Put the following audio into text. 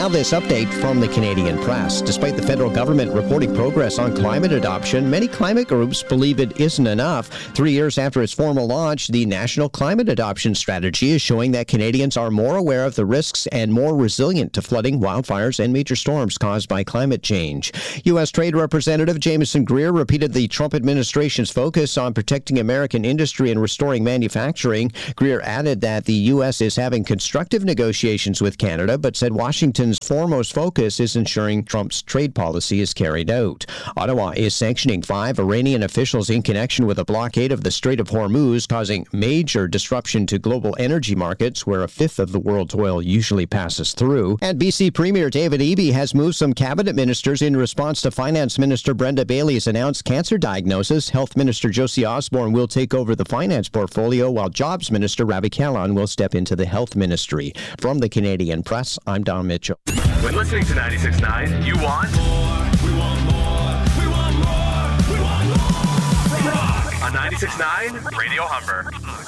Now this update from the Canadian press. Despite the federal government reporting progress on climate adoption, many climate groups believe it isn't enough. 3 years after its formal launch, the National Climate Adoption Strategy is showing that Canadians are more aware of the risks and more resilient to flooding, wildfires, and major storms caused by climate change. U.S. Trade Representative Jameson Greer repeated the Trump administration's focus on protecting American industry and restoring manufacturing. Greer added that the U.S. is having constructive negotiations with Canada, but said Washington's foremost focus is ensuring Trump's trade policy is carried out. Ottawa is sanctioning 5 Iranian officials in connection with a blockade of the Strait of Hormuz, causing major disruption to global energy markets, where a fifth of the world's oil usually passes through. And BC Premier David Eby has moved some cabinet ministers in response to Finance Minister Brenda Bailey's announced cancer diagnosis. Health Minister Josie Osborne will take over the finance portfolio, while Jobs Minister Ravi Kahlon will step into the health ministry. From the Canadian Press, I'm Don Mitchell. When listening to 96.9, you want more. We want more. We want more. We want more. Rock on 96.9 Radio Humber.